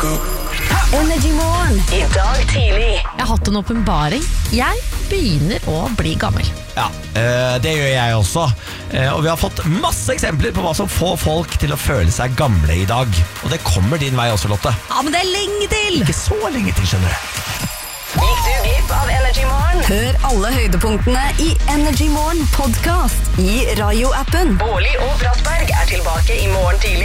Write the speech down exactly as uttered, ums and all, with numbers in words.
Energy Morgen. I dag tidlig. Jeg har hatt en åpenbaring. Jeg begynner å bli gammel. Ja, eh, det gjør jeg også. eh, Og vi har fått masse eksempler på hva som får folk til å føle seg gamle i dag. Og det kommer din vei også, Lotte. Ja, men det er lenge til. Ikke så lenge til, skjønner du. Gikk du glipp av Energy Morgen? Hør alle høydepunktene i Energy Morgen podcast i Radio-appen. Bårli og Brattberg er tilbake i morgen tidlig.